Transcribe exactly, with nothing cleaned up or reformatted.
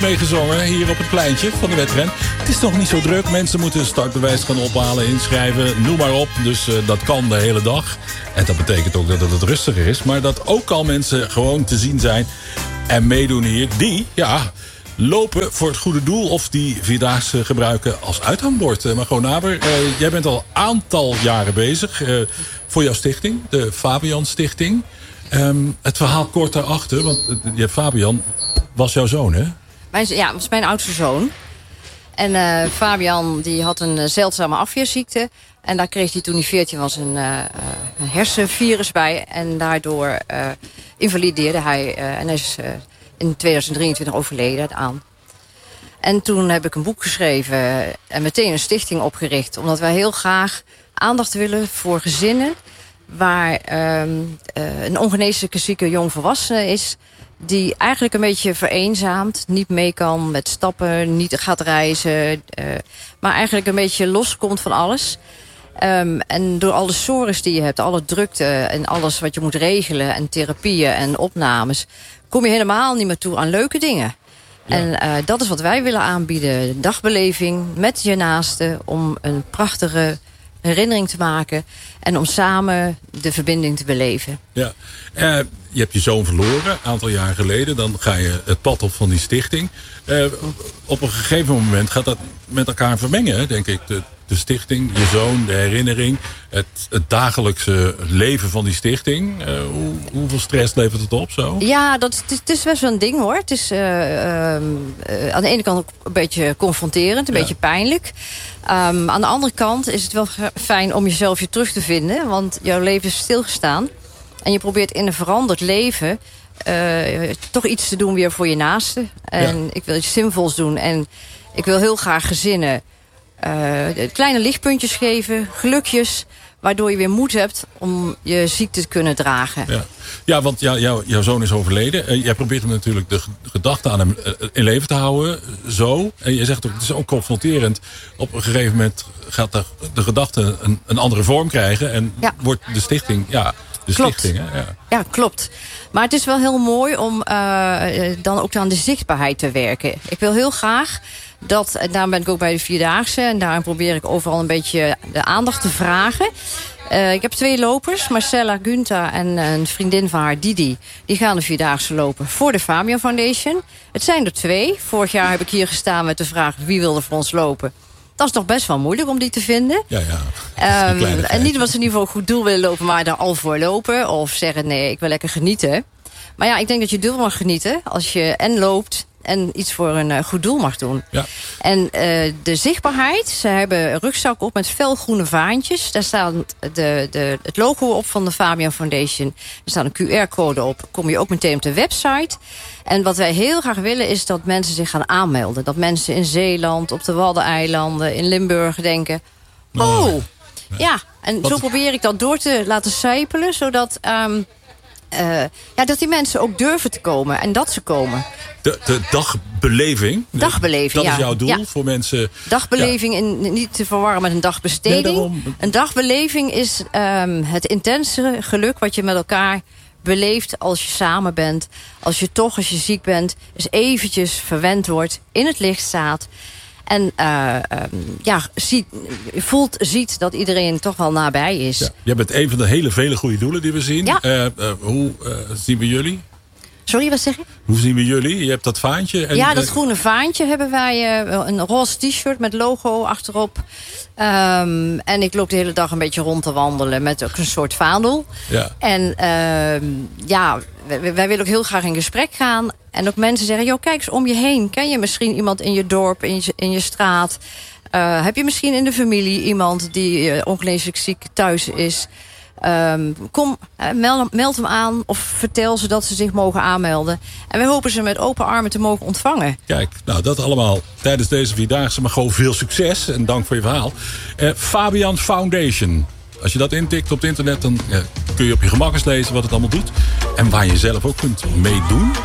meegezongen hier op het pleintje van de wedren. Het is nog niet zo druk. Mensen moeten startbewijs gaan ophalen, inschrijven, noem maar op. Dus uh, dat kan de hele dag. En dat betekent ook dat het rustiger is. Maar dat ook al mensen gewoon te zien zijn en meedoen hier. Die, ja, lopen voor het goede doel of die Vierdaagse gebruiken als uithangbord. Uh, Margot Naber, uh, jij bent al een aantal jaren bezig uh, voor jouw stichting, de Fabian Stichting. Um, het verhaal kort daarachter, want uh, je Fabian was jouw zoon, hè? Mijn, ja, dat was mijn oudste zoon. En uh, Fabian die had een uh, zeldzame afweerziekte. En daar kreeg hij toen hij veertien was een, uh, een hersenvirus bij. En daardoor uh, invalideerde hij. Uh, en hij is uh, in tweeduizend drieëntwintig overleden aan. En toen heb ik een boek geschreven en meteen een stichting opgericht. Omdat wij heel graag aandacht willen voor gezinnen waar uh, uh, een ongeneeslijke zieke jongvolwassene is, die eigenlijk een beetje vereenzaamt, niet mee kan met stappen, niet gaat reizen, uh, maar eigenlijk een beetje loskomt van alles. Um, en door alle sores die je hebt, alle drukte en alles wat je moet regelen en therapieën en opnames, kom je helemaal niet meer toe aan leuke dingen. Ja. En uh, dat is wat wij willen aanbieden, dagbeleving met je naasten om een prachtige herinnering te maken en om samen de verbinding te beleven. Ja, uh, je hebt je zoon verloren, een aantal jaar geleden. Dan ga je het pad op van die stichting. Uh, op een gegeven moment gaat dat met elkaar vermengen, denk ik. De, de stichting, je zoon, de herinnering, het, het dagelijkse leven van die stichting. Uh, hoe, hoeveel stress levert het op zo? Ja, dat, het, is best wel een ding hoor. Het is uh, uh, uh, aan de ene kant ook een beetje confronterend, een ja. beetje pijnlijk. Um, aan de andere kant is het wel fijn om jezelf weer terug te vinden. Want jouw leven is stilgestaan. En je probeert in een veranderd leven uh, toch iets te doen weer voor je naasten. En ja. ik wil iets zinvols doen. En ik wil heel graag gezinnen uh, kleine lichtpuntjes geven, gelukjes, waardoor je weer moed hebt om je ziekte te kunnen dragen. Ja, ja want jou, jou, jouw zoon is overleden. Uh, jij probeert hem natuurlijk de gedachte aan hem uh, in leven te houden. Zo. En je zegt ook, het is ook confronterend. Op een gegeven moment gaat de, de gedachte een, een andere vorm krijgen. En ja. wordt de stichting... Ja, de klopt. Stichting, hè? Ja. ja, klopt. Maar het is wel heel mooi om uh, dan ook aan de zichtbaarheid te werken. Ik wil heel graag dat, en daarom ben ik ook bij de Vierdaagse, en daarom probeer ik overal een beetje de aandacht te vragen. Uh, ik heb twee lopers, Marcella Gunta en een vriendin van haar, Didi. Die gaan de Vierdaagse lopen voor de Fabian Foundation. Het zijn er twee. Vorig jaar heb ik hier gestaan met de vraag wie wil er voor ons lopen. Dat is toch best wel moeilijk om die te vinden. Ja, ja. Um, en niet dat ze in ieder geval goed doel willen lopen, maar daar al voor lopen. Of zeggen, nee, ik wil lekker genieten. Maar ja, ik denk dat je doel mag genieten als je en loopt en iets voor een uh, goed doel mag doen. Ja. En uh, de zichtbaarheid, ze hebben een rugzak op met felgroene vaantjes. Daar staat de, de, het logo op van de Fabian Foundation. Er staat een Q R-code op. Kom je ook meteen op de website. En wat wij heel graag willen is dat mensen zich gaan aanmelden. Dat mensen in Zeeland, op de Waddeneilanden, in Limburg denken, oh, oh ja. En wat? Zo probeer ik dat door te laten sijpelen, zodat Um, Uh, ja, dat die mensen ook durven te komen en dat ze komen. De, de dagbeleving? Dagbeleving, Dat ja. is jouw doel ja. voor mensen? Dagbeleving, ja. in, niet te verwarren met een dagbesteding. Nee, een dagbeleving is um, het intense geluk wat je met elkaar beleeft als je samen bent. Als je toch, als je ziek bent, eens eventjes verwend wordt, in het licht staat. En uh, um, ja, ziet, voelt, ziet dat iedereen toch wel nabij is. Ja, jij bent een van de hele vele goede doelen die we zien. Ja. Uh, uh, hoe uh, zien we jullie? Sorry, wat zeg je? Hoe zien we jullie? Je hebt dat vaantje. En, ja, dat groene vaantje hebben wij. Uh, een roze t-shirt met logo achterop. Um, en ik loop de hele dag een beetje rond te wandelen met ook een soort vaandel. Ja. En uh, ja, wij, wij willen ook heel graag in gesprek gaan. En ook mensen zeggen, joh, kijk eens om je heen. Ken je misschien iemand in je dorp, in je, in je straat? Uh, heb je misschien in de familie iemand die uh, ongeneeslijk ziek thuis is? Um, kom, uh, meld, meld hem aan of vertel ze dat ze zich mogen aanmelden. En wij hopen ze met open armen te mogen ontvangen. Kijk, nou dat allemaal tijdens deze Vierdaagse. Maar gewoon veel succes en dank voor je verhaal. Uh, Fabian Foundation. Als je dat intikt op het internet, dan uh, kun je op je gemak eens lezen wat het allemaal doet. En waar je zelf ook kunt meedoen.